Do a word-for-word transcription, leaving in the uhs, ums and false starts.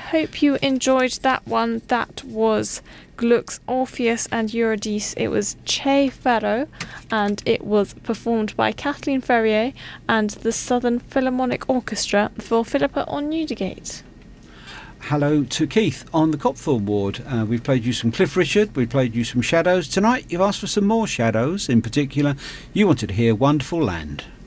hope you enjoyed that one. That was Gluck's Orpheus and Eurydice. It was Che Ferro, and it was performed by Kathleen Ferrier and the Southern Philharmonic Orchestra for Philippa on Newdigate. Hello to Keith on the Copthorne ward. Uh, we've played you some Cliff Richard, we played you some Shadows. Tonight you've asked for some more Shadows. In particular, you wanted to hear Wonderful Land.